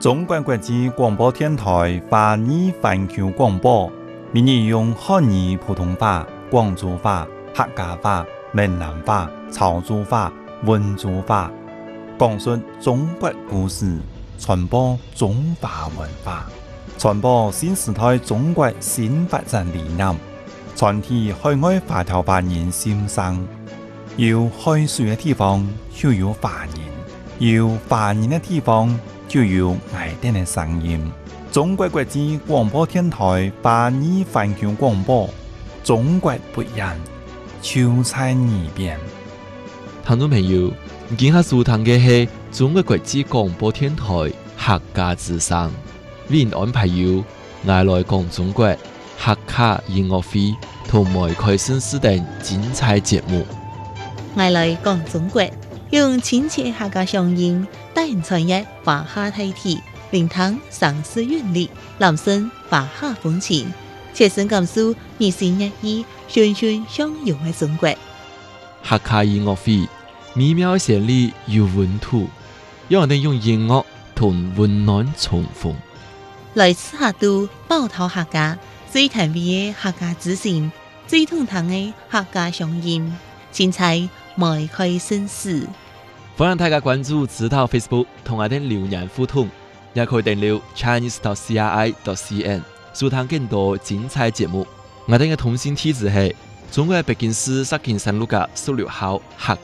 中国国际广播电台华语环球广播，每日用汉语普通话、广州话、客家话、闽南话、潮州话、温州话，讲述中国故事，传播中华文化，传播新时代中国新发展理念，传递海外华侨华人心声。有海水的地方就有华人，有华人的地方就有爱丁的声音。中国国际广播电台华语环球广播，中国不一样，就在耳边。 聽眾朋友，今下收聽嘅係中國國際廣播電台客家之聲，為您安排有愛來講中國客家音樂會同埋開新視等精彩節目。 愛來講中國，用親切客家鄉音帶人傳譯華夏大體，聆聽城市韻律，攬聲華夏風情，切身感受日新月異、循循相融嘅中國。 客家音樂會美妙旋律有溫度，讓我哋用音樂同溫暖重逢。 來自客都寶島客家最甜美嘅客家之聲，最通透嘅客家鄉音，精彩邁開新事。 歡迎大家關注指導 Facebook 同我哋留言互動，也可以訂閱 chinese.cri.cn 收聽更多精彩節目。我哋嘅通信地址係中國北京市石景山路嘅16號客